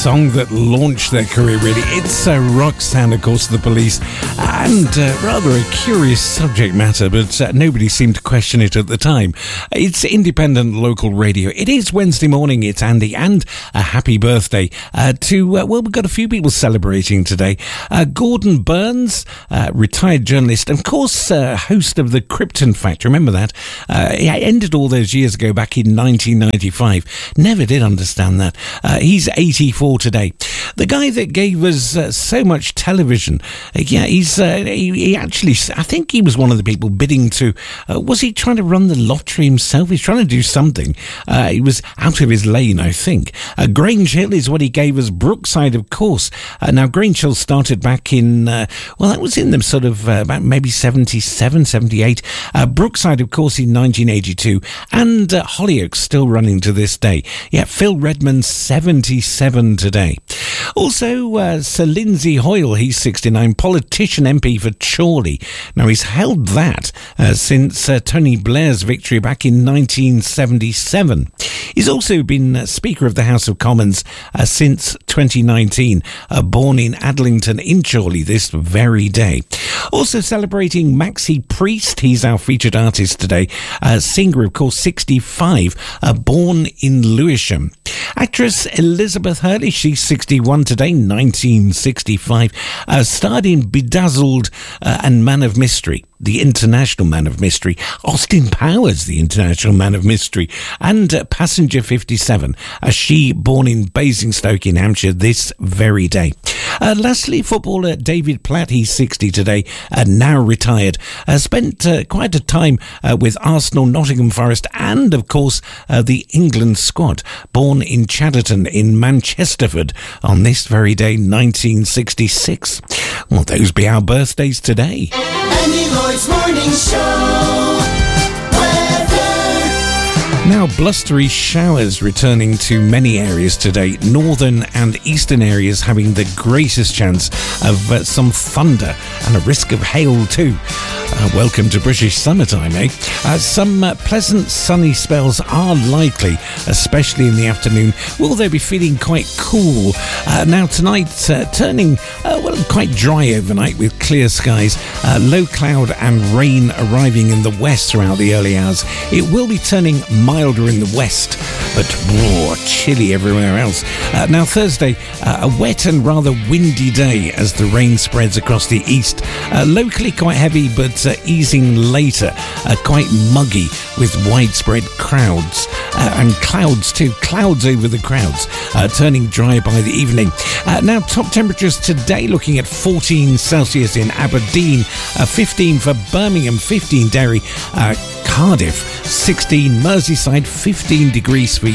song that launched their career, really. It's Roxanne, of course, The Police, and rather a curious subject matter, but nobody seemed to question it at the time. It's independent local radio. It is Wednesday morning. It's Andy, and a happy birthday to, well, we've got a few people celebrating today. Gordon Burns, retired journalist, and of course, host of the Krypton Fact. Remember that? It ended all those years ago, back in 1995. Never did understand that. He's 84 today. The guy that gave us so much television, he actually, I think he was one of the people bidding to, was he trying to run the lottery himself? He's trying to do something. He was out of his lane, I think. Grange Hill is what he gave us. Brookside, of course. Now, Grange Hill started back in, that was in the sort of about maybe 77, 78. Brookside, of course, in 1982. And Hollyoaks still running to this day. Yeah, Phil Redmond, 77 today. Also, Sir Lindsay Hoyle, he's 69, politician MP for Chorley. Now, he's held that since Tony Blair's victory back in 1977. He's also been Speaker of the House of Commons since 2019, born in Adlington in Chorley this very day. Also celebrating Maxi Priest, he's our featured artist today. Singer, of course, 65, born in Lewisham. Actress Elizabeth Hurley, she's 61 today, 1965. Starred in Bedazzled and Man of Mystery, the International Man of Mystery. Austin Powers, the International Man of Mystery. And Passenger 57, she born in Basingstoke in Hampshire this very day. Lastly, footballer David Platt, he's 60 today, now retired. Spent quite a time with Arsenal, Nottingham Forest, and, of course, the England squad. Born in Chatterton in Manchesterford on this very day, 1966. Well, those be our birthdays today. Andy Lloyd's Morning Show. Now, blustery showers returning to many areas today. Northern and eastern areas having the greatest chance of some thunder and a risk of hail too. Welcome to British summertime, eh? Some pleasant sunny spells are likely, especially in the afternoon. Will they be feeling quite cool? Now tonight, turning quite dry overnight with clear skies. Low cloud and rain arriving in the west throughout the early hours. It will be turning milder in the west, but chilly everywhere else. Now Thursday, a wet and rather windy day as the rain spreads across the east. Locally quite heavy, but easing later. Quite muggy with widespread crowds and clouds too. Clouds over the crowds, turning dry by the evening. Now top temperatures today looking at 14 Celsius in Aberdeen, 15 for Birmingham, 15 Derry, Cardiff, 16 Merseyside, 15 degrees for